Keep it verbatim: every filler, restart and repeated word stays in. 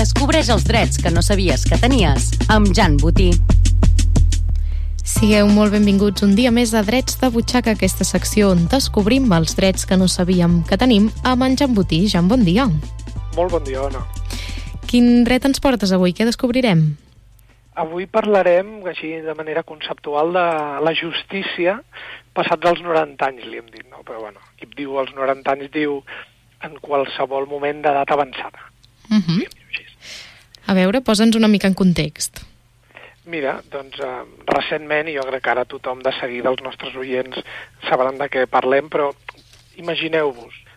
Descobreix els drets que no sabies que tenies amb Jan Botí. Sigueu molt benvinguts un dia més a Drets de Butxaca, aquesta secció on descobrim els drets que no sabíem que tenim amb en Jan Botí. Jan, bon dia. Molt bon dia, Ona. Quin dret ens portes avui? Què descobrirem? Avui parlarem, així de manera conceptual, de la justícia passats els noranta anys, li hem dit, no? Però bueno, qui diu els noranta anys diu en qualsevol moment d'edat avançada. Uh-huh. Sí, a veure, posa'ns una mica en context. Mira, doncs eh, recentment, i jo crec que ara tothom de seguida, els nostres oients sabran de què parlem, però imagineu-vos,